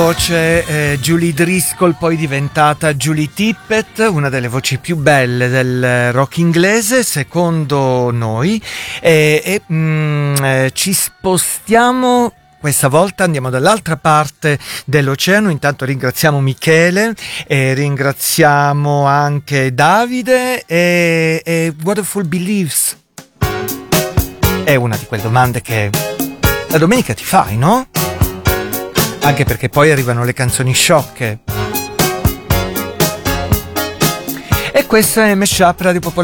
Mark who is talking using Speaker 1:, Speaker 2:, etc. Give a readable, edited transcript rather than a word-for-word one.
Speaker 1: Voce Julie Driscoll, poi diventata Julie Tippett, una delle voci più belle del rock inglese secondo noi, ci spostiamo. Questa volta andiamo dall'altra parte dell'oceano. Intanto ringraziamo Michele e ringraziamo anche Davide e Wonderful Beliefs. È una di quelle domande che la domenica ti fai, no? Anche perché poi arrivano le canzoni sciocche. E questa è Mashup Radio Popolare.